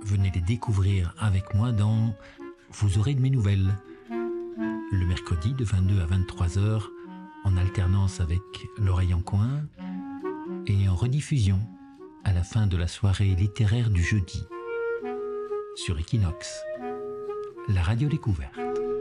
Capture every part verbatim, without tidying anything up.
venez les découvrir avec moi dans Vous aurez de mes nouvelles. Le mercredi de vingt-deux à vingt-trois heures, en alternance avec L'Oreille en coin, et en rediffusion à la fin de la soirée littéraire du jeudi, sur Equinox, la radio découverte.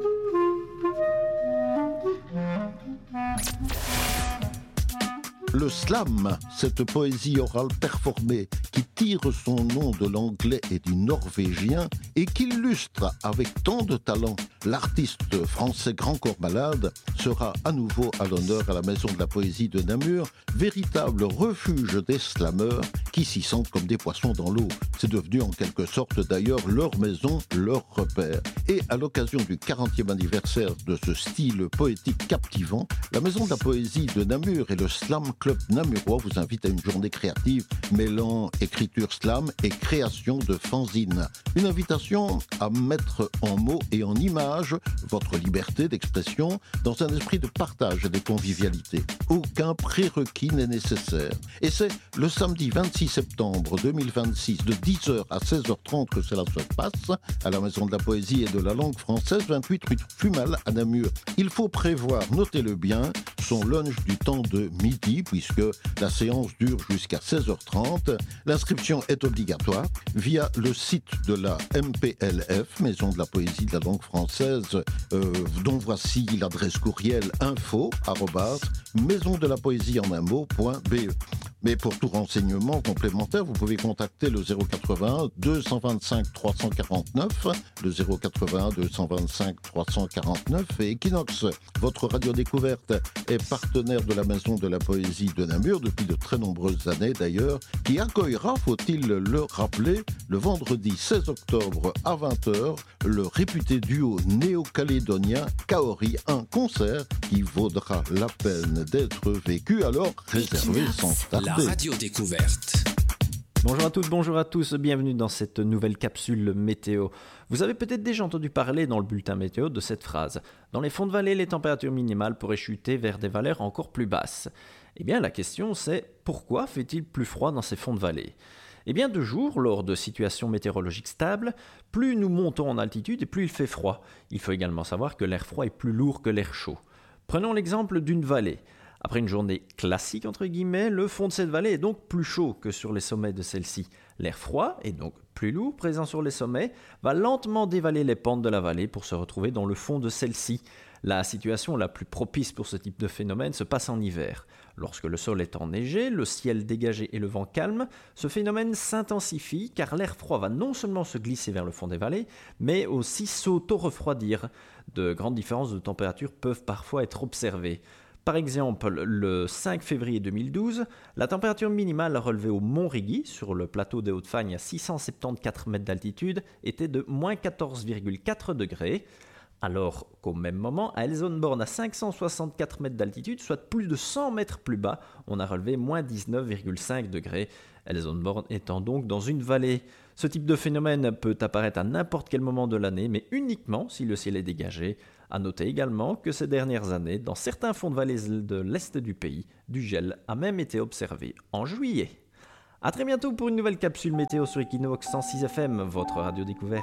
Le slam, cette poésie orale performée qui tire son nom de l'anglais et du norvégien et qui illustre avec tant de talent l'artiste français Grand Corps Malade, sera à nouveau à l'honneur à la Maison de la Poésie de Namur, véritable refuge des slameurs qui s'y sentent comme des poissons dans l'eau. C'est devenu en quelque sorte d'ailleurs leur maison, leur repère. Et à l'occasion du quarantième anniversaire de ce style poétique captivant, la Maison de la Poésie de Namur et le Slam Club namurois vous invitent à une journée créative mêlant écriture slam et création de fanzine. Une invitation à mettre en mots et en images votre liberté d'expression dans un esprit de partage et de convivialité. Aucun prérequis n'est nécessaire. Et c'est le samedi vingt-six septembre deux mille vingt-six de dix heures à seize heures trente que cela se passe à la Maison de la Poésie et de la Langue française, vingt-huit rue Fumal à Namur. Il faut prévoir, notez-le bien, son lunch du temps de midi puisque la séance dure jusqu'à seize heures trente. L'inscription est obligatoire via le site de la M P L F, Maison de la Poésie de la Langue française, euh, dont voici l'adresse courriel info arobase maison de la poésie en un mot point b e. Mais pour tout renseignement complémentaire, vous pouvez contacter le zéro quatre-vingt-un deux cent vingt-cinq trois cent quarante-neuf, le zéro quatre-vingt-un deux cent vingt-cinq trois cent quarante-neuf et Equinox. Votre radio découverte est partenaire de la Maison de la Poésie de Namur depuis de très nombreuses années d'ailleurs, qui accueillera, faut-il le rappeler, le vendredi seize octobre à vingt heures, le réputé duo néo-calédonien Kaori, un concert qui vaudra la peine d'être vécu, alors réservé sans tarder. La radio découverte. Bonjour à toutes, bonjour à tous, bienvenue dans cette nouvelle capsule météo. Vous avez peut-être déjà entendu parler dans le bulletin météo de cette phrase. Dans les fonds de vallée, les températures minimales pourraient chuter vers des valeurs encore plus basses. Eh bien, la question c'est, pourquoi fait-il plus froid dans ces fonds de vallée ? Eh bien, de jour, lors de situations météorologiques stables, plus nous montons en altitude et plus il fait froid. Il faut également savoir que l'air froid est plus lourd que l'air chaud. Prenons l'exemple d'une vallée. Après une journée classique, entre guillemets, le fond de cette vallée est donc plus chaud que sur les sommets de celle-ci. L'air froid, et donc plus lourd, présent sur les sommets, va lentement dévaler les pentes de la vallée pour se retrouver dans le fond de celle-ci. La situation la plus propice pour ce type de phénomène se passe en hiver. Lorsque le sol est enneigé, le ciel dégagé et le vent calme, ce phénomène s'intensifie car l'air froid va non seulement se glisser vers le fond des vallées, mais aussi s'auto-refroidir. De grandes différences de température peuvent parfois être observées. Par exemple, le cinq février deux mille douze, la température minimale relevée au Mont Rigui, sur le plateau des Hauts-de-Fagne à six cent soixante-quatorze mètres d'altitude, était de moins quatorze virgule quatre degrés, alors qu'au même moment, à Elsenborn à cinq cent soixante-quatre mètres d'altitude, soit plus de cent mètres plus bas, on a relevé moins dix-neuf virgule cinq degrés, Elsenborn étant donc dans une vallée. Ce type de phénomène peut apparaître à n'importe quel moment de l'année, mais uniquement si le ciel est dégagé. À noter également que ces dernières années, dans certains fonds de vallée de l'est du pays, du gel a même été observé en juillet. A très bientôt pour une nouvelle capsule météo sur Equinox cent six F M, votre radio découverte.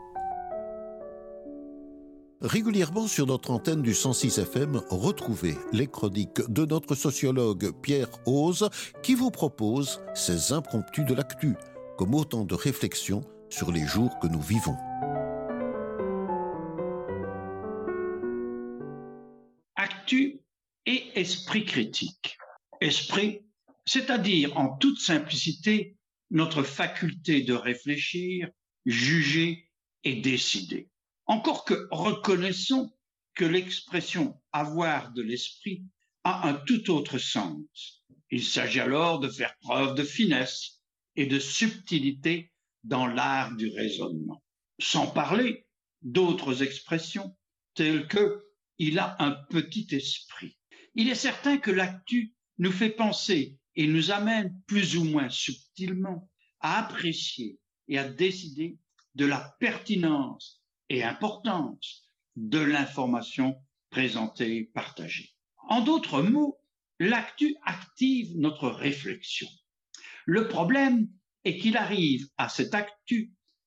Régulièrement sur notre antenne du cent six F M, retrouvez les chroniques de notre sociologue Pierre Ose qui vous propose ses impromptus de l'actu, comme autant de réflexions sur les jours que nous vivons. Actu et esprit critique. Esprit, c'est-à-dire en toute simplicité notre faculté de réfléchir, juger et décider. Encore que reconnaissons que l'expression « avoir de l'esprit » a un tout autre sens. Il s'agit alors de faire preuve de finesse et de subtilité dans l'art du raisonnement. Sans parler d'autres expressions telles que « il a un petit esprit ». Il est certain que l'actu nous fait penser et nous amène plus ou moins subtilement à apprécier et à décider de la pertinence et importance de l'information présentée et partagée. En d'autres mots, l'actu active notre réflexion. Le problème est qu'il arrive à cette actu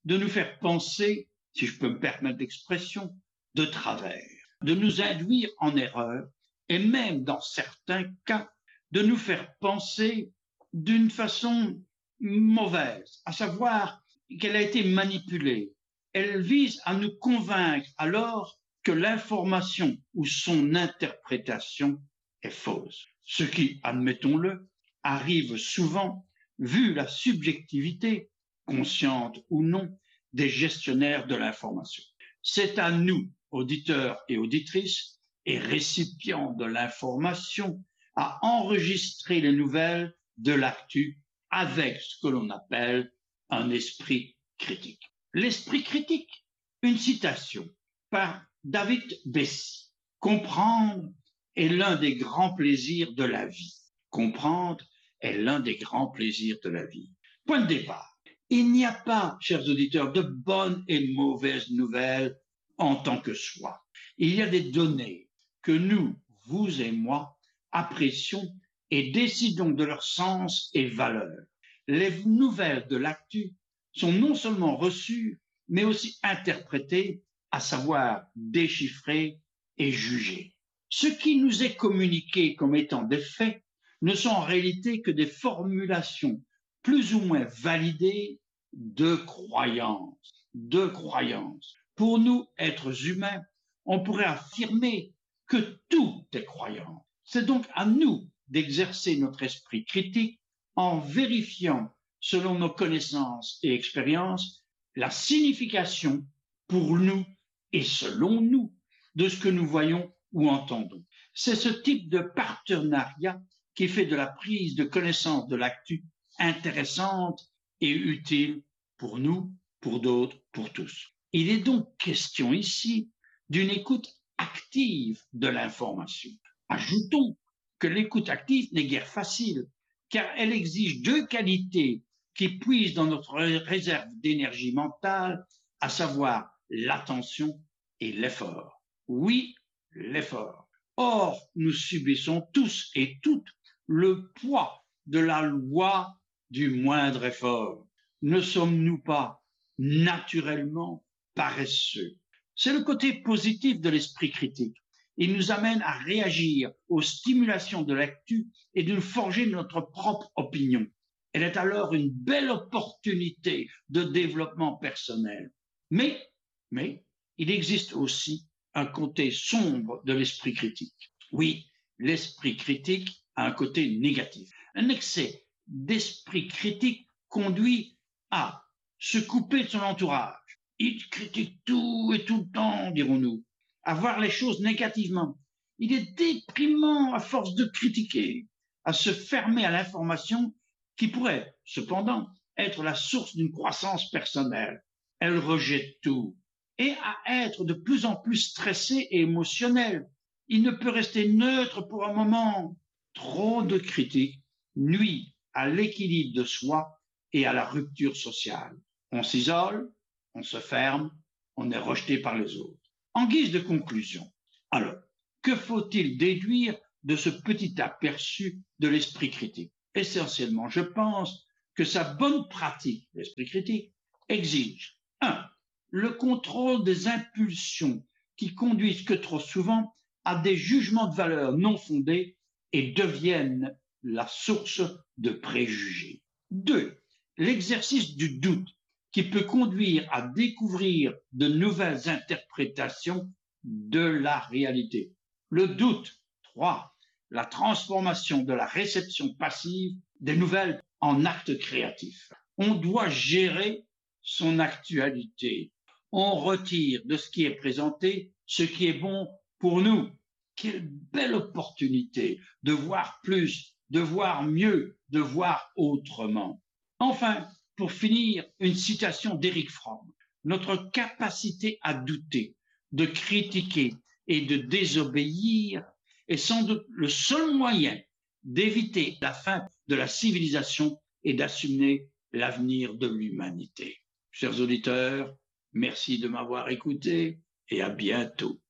de nous faire penser, si je peux me permettre l'expression, de travers, de nous induire en erreur et même dans certains cas, de nous faire penser d'une façon mauvaise, à savoir qu'elle a été manipulée. Elle vise à nous convaincre alors que l'information ou son interprétation est fausse. Ce qui, admettons-le, arrive souvent vu la subjectivité, consciente ou non, des gestionnaires de l'information. C'est à nous, auditeurs et auditrices, et récipients de l'information, à enregistrer les nouvelles de l'actu avec ce que l'on appelle un esprit critique. L'esprit critique, une citation par David Bessy. Comprendre est l'un des grands plaisirs de la vie. Comprendre est l'un des grands plaisirs de la vie. Point de départ. Il n'y a pas, chers auditeurs, de bonnes et mauvaises nouvelles en tant que soi. Il y a des données que nous, vous et moi, apprécions et décidons de leur sens et valeur. Les nouvelles de l'actu sont non seulement reçues, mais aussi interprétées, à savoir déchiffrées et jugées. Ce qui nous est communiqué comme étant des faits ne sont en réalité que des formulations plus ou moins validées de croyances, de croyances. Pour nous, êtres humains, on pourrait affirmer que tout est croyance. C'est donc à nous d'exercer notre esprit critique en vérifiant, selon nos connaissances et expériences, la signification pour nous et selon nous de ce que nous voyons ou entendons. C'est ce type de partenariat qui fait de la prise de connaissance de l'actu intéressante et utile pour nous, pour d'autres, pour tous. Il est donc question ici d'une écoute active de l'information. Ajoutons que l'écoute active n'est guère facile, car elle exige deux qualités qui puisent dans notre réserve d'énergie mentale, à savoir l'attention et l'effort. Oui, l'effort. Or, nous subissons tous et toutes le poids de la loi du moindre effort. Ne sommes-nous pas naturellement paresseux? C'est le côté positif de l'esprit critique. Il nous amène à réagir aux stimulations de l'actu et de nous forger notre propre opinion. Elle est alors une belle opportunité de développement personnel. Mais, mais, il existe aussi un côté sombre de l'esprit critique. Oui, l'esprit critique a un côté négatif. Un excès d'esprit critique conduit à se couper de son entourage. Il critique tout et tout le temps, dirons-nous, à voir les choses négativement. Il est déprimant à force de critiquer, à se fermer à l'information qui pourrait, cependant, être la source d'une croissance personnelle. Elle rejette tout et à être de plus en plus stressé et émotionnel. Il ne peut rester neutre pour un moment. Trop de critiques nuit à l'équilibre de soi et à la rupture sociale. On s'isole, on se ferme, on est rejeté par les autres. En guise de conclusion, alors, que faut-il déduire de ce petit aperçu de l'esprit critique? Essentiellement, je pense que sa bonne pratique, l'esprit critique, exige un. Le contrôle des impulsions qui conduisent que trop souvent à des jugements de valeur non fondés et deviennent la source de préjugés. deux. L'exercice du doute qui peut conduire à découvrir de nouvelles interprétations de la réalité. Le doute. trois. La transformation de la réception passive des nouvelles en actes créatifs. On doit gérer son actualité. On retire de ce qui est présenté ce qui est bon pour nous. Quelle belle opportunité de voir plus, de voir mieux, de voir autrement. Enfin, pour finir, une citation d'Éric Fromm. Notre capacité à douter, de critiquer et de désobéir est sans doute le seul moyen d'éviter la fin de la civilisation et d'assumer l'avenir de l'humanité. Chers auditeurs, merci de m'avoir écouté et à bientôt.